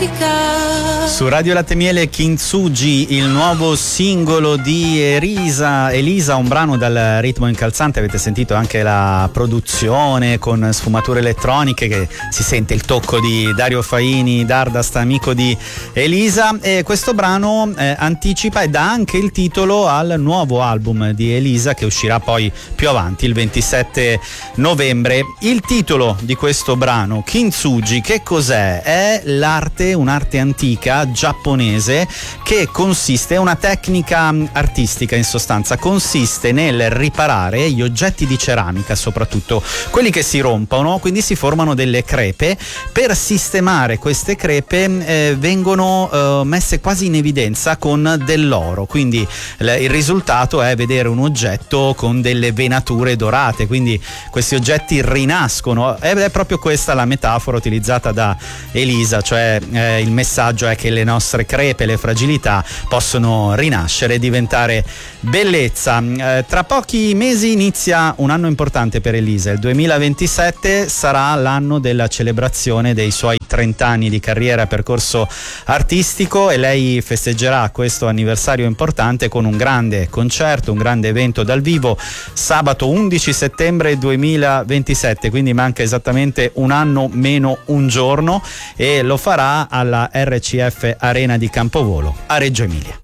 Su Radio Latte Miele Kintsugi, il nuovo singolo di Elisa, un brano dal ritmo incalzante. Avete sentito anche la produzione con sfumature elettroniche, che si sente il tocco di Dario Faini, Dardast, amico di Elisa, e questo brano anticipa e dà anche il titolo al nuovo album di Elisa che uscirà poi più avanti il 27 novembre. Il titolo di questo brano, Kintsugi, che cos'è? È un'arte antica giapponese che consiste, è una tecnica artistica in sostanza, consiste nel riparare gli oggetti di ceramica, soprattutto quelli che si rompono, quindi si formano delle crepe. Per sistemare queste crepe vengono messe quasi in evidenza con dell'oro, quindi il risultato è vedere un oggetto con delle venature dorate, quindi questi oggetti rinascono, ed è proprio questa la metafora utilizzata da Elisa, cioè il messaggio è che le nostre crepe, le fragilità possono rinascere e diventare bellezza. Tra pochi mesi inizia un anno importante per Elisa, il 2027 sarà l'anno della celebrazione dei suoi 30 anni di carriera e percorso artistico, e lei festeggerà questo anniversario importante con un grande concerto, un grande evento dal vivo sabato 11 settembre 2027, quindi manca esattamente un anno meno un giorno, e lo farà alla RCF Arena di Campovolo a Reggio Emilia.